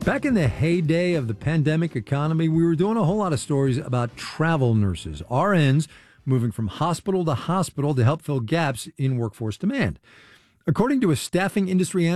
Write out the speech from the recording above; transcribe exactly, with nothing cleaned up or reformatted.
Back in the heyday of the pandemic economy, we were doing a whole lot of stories about travel nurses, R Ns, moving from hospital to hospital to help fill gaps in workforce demand. According to a staffing industry